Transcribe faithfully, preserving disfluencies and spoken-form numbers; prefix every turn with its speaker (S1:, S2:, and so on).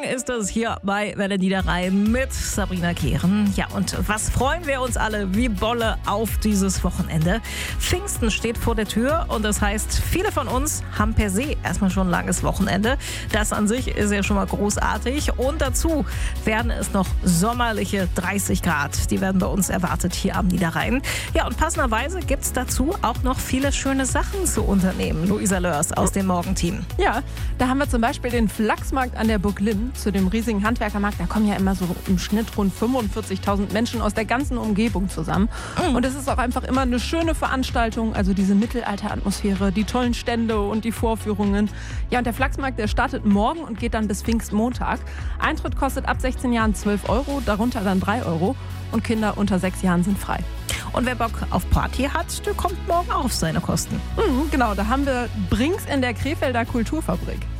S1: ist es hier bei Welle Niederrhein mit Sabrina Kehren. Ja, und was freuen wir uns alle wie Bolle auf dieses Wochenende? Pfingsten steht vor der Tür und das heißt, viele von uns haben per se erstmal schon ein langes Wochenende. Das an sich ist ja schon mal großartig. Und dazu werden es noch sommerliche dreißig Grad. Die werden bei uns erwartet hier am Niederrhein. Ja, und passenderweise gibt es dazu auch noch viele schöne Sachen zu unternehmen. Luisa Lörs aus dem Morgenteam.
S2: Ja, da haben wir zum Beispiel den Flachsmarkt an der Burg Linn. Zu dem riesigen Handwerkermarkt, da kommen ja immer so im Schnitt rund fünfundvierzigtausend Menschen aus der ganzen Umgebung zusammen.
S1: Mhm.
S2: Und es ist auch einfach immer eine schöne Veranstaltung, also diese Mittelalteratmosphäre, die tollen Stände und die Vorführungen. Ja, und der Flachsmarkt, der startet morgen und geht dann bis Pfingstmontag. Eintritt kostet ab sechzehn Jahren zwölf Euro, darunter dann drei Euro. Und Kinder unter sechs Jahren sind frei.
S1: Und wer Bock auf Party hat, der kommt morgen auch auf seine Kosten.
S2: Mhm, genau, da haben wir Brinks in der Krefelder Kulturfabrik.